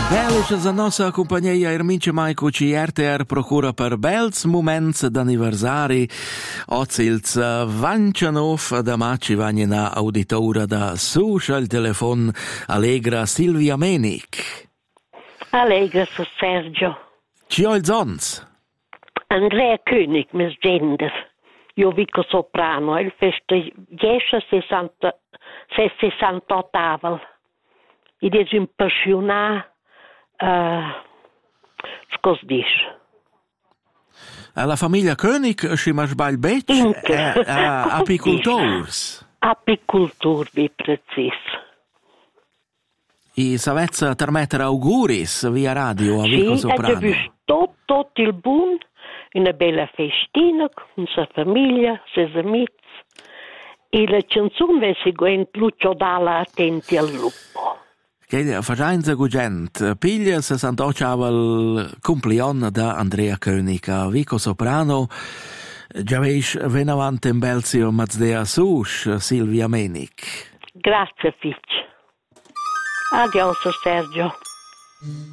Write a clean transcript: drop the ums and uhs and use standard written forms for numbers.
Bellice la nostra compagnia Ermince Maico ci RTR procura per bels moments d'anniversari. Oggi il 29 da maggio vanno auditora da social telefon Allegra Silvia Menic. Allegra su Sergio. Ci ho il zons. Andrea König, mis gender. Io vico soprano, il feste 68 avel. Ed è impassionato. Scos dice? La famiglia König si sbaglia bene, apicultors. Apicultur, vi preciso. I savezza permettere auguris via radio a Vico Soprano. Sì, tutto il buon, una bella festina con la famiglia, ses amici. E la canzone è seguente, Lucio Dalla, attenti al lupo. Che facciamo gugent, piglia 68 il compleanno da Andrea König a Vico Soprano. Già veis ven avanti in Belzio Mazdea Sush, Silvia Menic. Grazie, Fitch. Adios, Sergio.